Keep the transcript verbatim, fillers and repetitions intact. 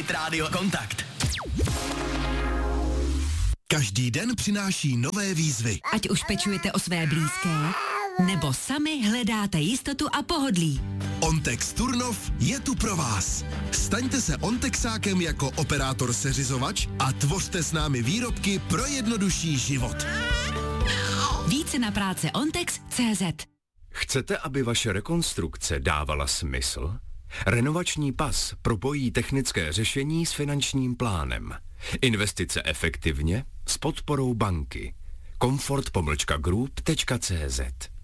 Hit Radio Kontakt. Každý den přináší nové výzvy. Ať už pečujete o své blízké, nebo sami hledáte jistotu a pohodlí. Ontex Turnov je tu pro vás. Staňte se Ontexákem jako operátor seřizovač a tvořte s námi výrobky pro jednodušší život. Více na práce ontex tečka cé zet. Chcete, aby vaše rekonstrukce dávala smysl? Renovační pas propojí technické řešení s finančním plánem. Investice efektivně s podporou banky. Comfort pomlčka group tečka cé zet.